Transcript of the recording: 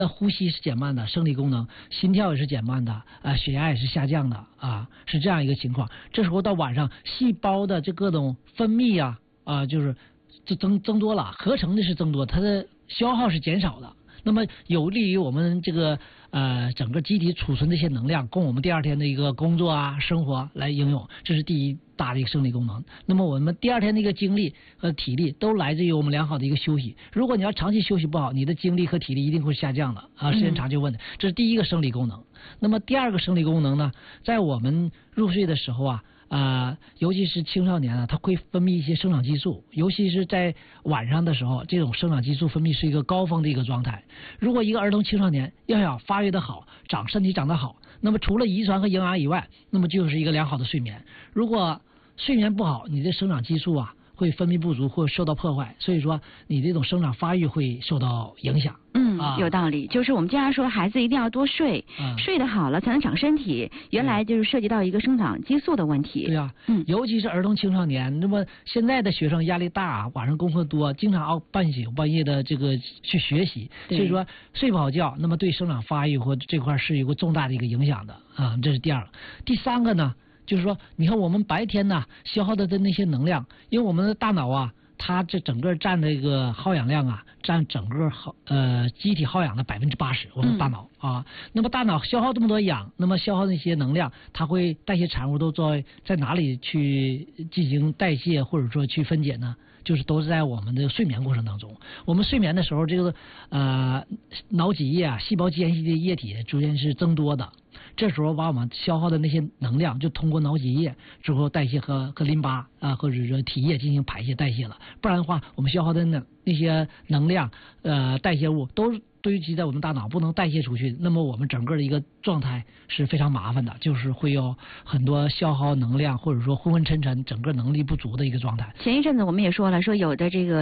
呼吸是减慢的，生理功能，心跳也是减慢的，血压也是下降的啊，是这样一个情况。这时候到晚上，细胞的这各种分泌就是增多了，合成的是增多，它的消耗是减少的。那么有利于我们这个整个机体储存这些能量，供我们第二天的一个工作生活来应用，这是第一大的一个生理功能。那么我们第二天的一个精力和体力都来自于我们良好的一个休息。如果你要长期休息不好，你的精力和体力一定会下降的时间长就问题。这是第一个生理功能。那么第二个生理功能呢，在我们入睡的时候尤其是青少年他会分泌一些生长激素，尤其是在晚上的时候，这种生长激素分泌是一个高峰的一个状态。如果一个儿童青少年要想发育得好，身体长得好，那么除了遗传和营养以外，那么就是一个良好的睡眠。如果睡眠不好，你的生长激素会分泌不足或受到破坏，所以说你这种生长发育会受到影响。 有道理。就是我们经常说孩子一定要多睡，睡得好了才能长身体。原来就是涉及到一个生长激素的问题。 对啊，尤其是儿童青少年，那么现在的学生压力大，晚上功课多，经常半夜的这个去学习，所以说睡不好觉，那么对生长发育或这块是有个重大的一个影响的这是第二个。第三个呢，就是说你看我们白天消耗的那些能量，因为我们的大脑它这整个占这个耗氧量占整个机体耗氧的80%，我们大脑那么大脑消耗这么多氧，那么消耗那些能量，它会代谢产物都在哪里去进行代谢或者说去分解呢？就是都是在我们的睡眠过程当中。我们睡眠的时候，这个脑脊液细胞间隙的液体逐渐是增多的。这时候把我们消耗的那些能量就通过脑脊液之后代谢和淋巴或者说体液进行排泄代谢了，不然的话我们消耗的那些能量代谢物都堆积在我们大脑，不能代谢出去，那么我们整个的一个状态是非常麻烦的，就是会有很多消耗能量或者说昏昏沉沉，整个能力不足的一个状态。 前一阵子我们也说了，说有的这个